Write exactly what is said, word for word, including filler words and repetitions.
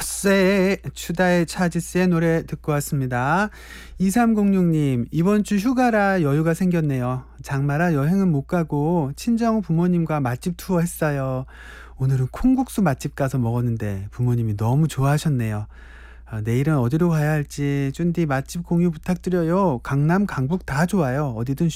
헛세 추다의 차지스의 노래 듣고 왔습니다. 이삼공육 님, 이번 주 휴가라 여유가 생겼네요. 장마라 여행은 못 가고 친정 부모님과 맛집 투어 했어요. 오늘은 콩국수 맛집 가서 먹었는데 부모님이 너무 좋아하셨네요. 아, 내일은 어디로 가야 할지 쭌디 맛집 공유 부탁드려요. 강남 강북 다 좋아요. 어디든